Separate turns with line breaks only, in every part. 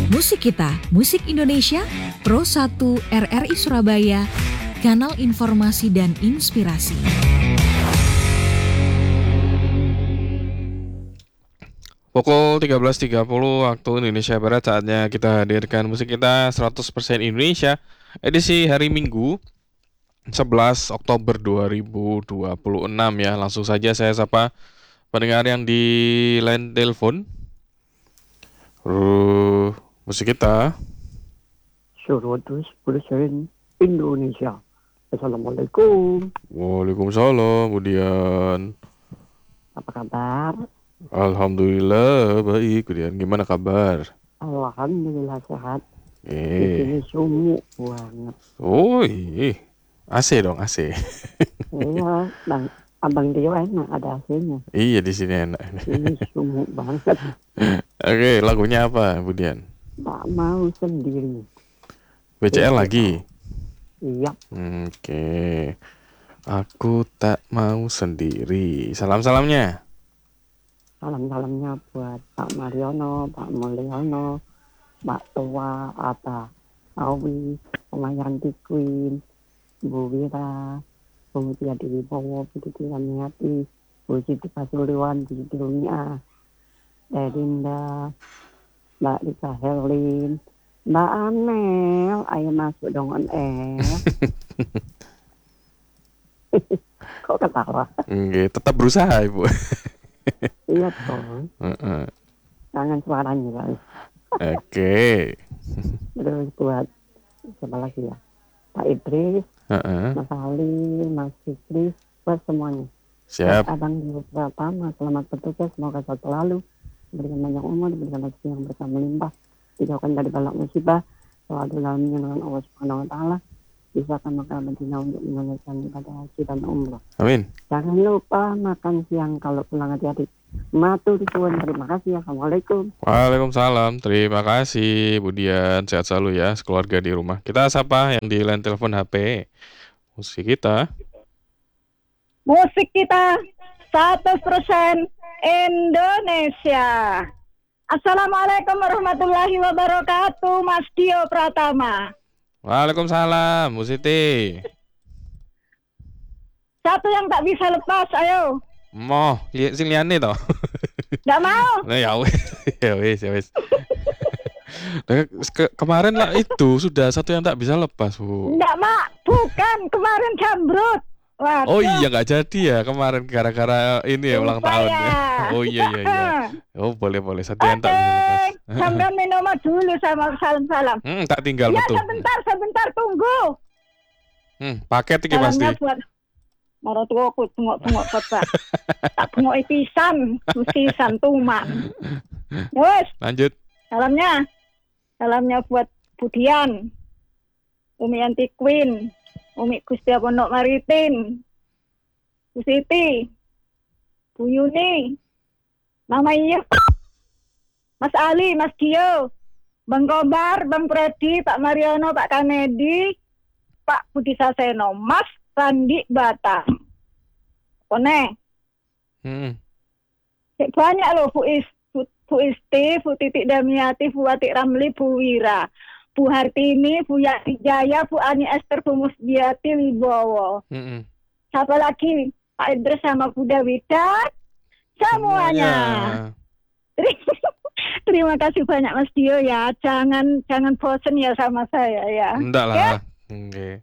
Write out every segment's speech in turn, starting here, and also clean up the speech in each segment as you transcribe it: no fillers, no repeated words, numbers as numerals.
Musik Kita, Musik Indonesia, Pro 1 RRI Surabaya, Kanal Informasi dan Inspirasi.
Pukul 13.30 waktu Indonesia Barat, saatnya kita hadirkan Musik Kita 100% Indonesia, edisi hari Minggu 11 Oktober 2026 ya. Langsung saja saya sapa pendengar yang di line telepon. Musik Kita
100% Indonesia. Assalamualaikum.
Waalaikumsalam. Kemudian
Apa kabar?
Alhamdulillah baik. Kemudian gimana kabar?
Alhamdulillah sehat. Di sini sumuk banget.
Oh iya, AC dong, AC.
Iya, Abang Dio enak ada AC-nya.
Iya, di sini enak.
Ini sumuk banget.
Oke, lagunya apa kemudian?
Tak mau sendiri.
BCL lagi.
Iya.
Oke. Aku tak mau sendiri. Salam-salamnya.
Salam-salamnya buat Pak Mariono, Pak Mulyono, Pak Tua, Ata, Awi, Pemayanti Queen, Bu Wira, Bu Mutia Dewi Bowo, Bu Titi Lamiati, Bu Siti Pasuruan, Bu Siti Rumia, Erinda, Mbak Lisa Herlin, Mbak Amel, ayo masuk dong on air. Kok ketawa?
Oke, tetap berusaha Ibu.
Iya dong. Jangan suaranya guys.
Oke.
Terus buat siapa lagi ya? Pak Idris, Mas Ali, Mas Fikri, buat semuanya.
Siap.
Buat Abang Dio Pratama, selamat bertugas, semoga sehat selalu, diberikan banyak umur, diberikan rezeki yang berkah melimpah, dijauhkan dari balak musibah, selalu dalam dengan Allah Subhanahu Wa Taala, disahkan maka Madinah untuk menyelesaikan ibadah haji dan umrah.
Amin.
Jangan lupa makan siang kalau pulang hati-hati. Matur suwun, terima kasih. Assalamualaikum.
Waalaikumsalam. Terima kasih Budian, sehat selalu ya sekeluarga di rumah. Kita sapa yang di line telepon HP. Musik Kita
100% Indonesia. Assalamualaikum warahmatullahi wabarakatuh, Mas Dio Pratama.
Waalaikumsalam, Bu Siti.
Satu yang tak bisa lepas, ayo.
Moh, sing liyane toh.
Nggak mau.
Nah, ya wis. Kemarin lah itu sudah satu yang tak bisa lepas, Bu.
Nggak, Mak. Bukan, kemarin jambrut. Waduh.
Oh iya, nggak jadi ya kemarin gara-gara ini ya ulang tahun ya. Oh iya. Oh boleh satu yang tak bisa lepas.
Sampai minum dulu sama salam-salam.
Tak tinggal
ya,
betul.
Sebentar tunggu.
Paket iki pasti.
Salamnya buat Moro tuaku tengok kota. Tak tengok pisan, susisan tuman. Wes.
Lanjut.
Salamnya buat Budian, Umi Anti Queen, Umi Gusti Pondok Maritim, Bu Siti, Bu Yuni, Mama Iya, Mas Ali, Mas Dio, Bang Kobar, Bang Freddy, Pak Mariono, Pak Kamedi, Pak Budi Saseno, Mas Randi Bata. Kone. Banyak loh Bu Isti, Bu Titik Damiati, Bu Watik Ramli, Bu Wira, Bu Hartini, Bu Yati Jaya, Bu Ani Esther, Bu Musdiati Wibowo. Siapa lagi? Pak Idris sama Bu Dawida. Semuanya. Terima kasih banyak Mas Dio ya. Jangan bosen ya sama saya ya.
Enggak lah. Oke.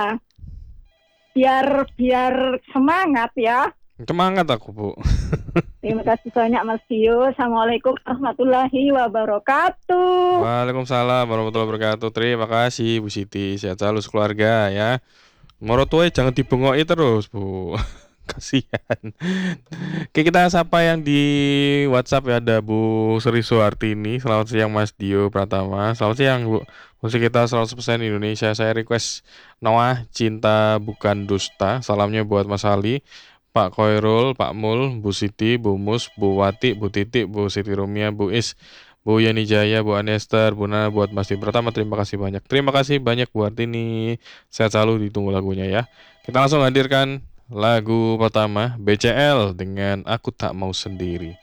Biar semangat ya.
Semangat aku, Bu.
Terima kasih banyak Mas Dio. Assalamualaikum warahmatullahi wabarakatuh.
Waalaikumsalam warahmatullahi wabarakatuh. Terima kasih Bu Siti. Sehat selalu sekeluarga ya. Morotoe jangan dibengoi terus, Bu. Kasihan. Oke, kita sapa yang di WhatsApp ya, ada Bu Sri Suhartini. Selamat siang Mas Dio Pratama. Selamat siang Bu. Musik Kita 100% Indonesia. Saya request Noah Cinta Bukan Dusta. Salamnya buat Mas Ali, Pak Koirul, Pak Mul, Bu Siti, Bu Mus, Bu Wati, Bu Titik, Bu Siti Rumia, Bu Is, Bu Yani Jaya, Bu Anester, Bu Nana, buat Mas Dio Pratama. Terima kasih banyak. Terima kasih banyak buat ini. Sehat selalu, ditunggu lagunya ya. Kita langsung hadirkan lagu pertama BCL dengan Aku Tak Mau Sendiri.